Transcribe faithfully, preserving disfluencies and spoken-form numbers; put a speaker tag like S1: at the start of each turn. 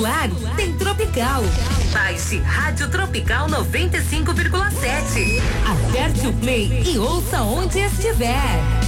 S1: no ar tem Tropical. Baixe Rádio Tropical noventa e cinco vírgula sete. Aperte o play e ouça onde estiver.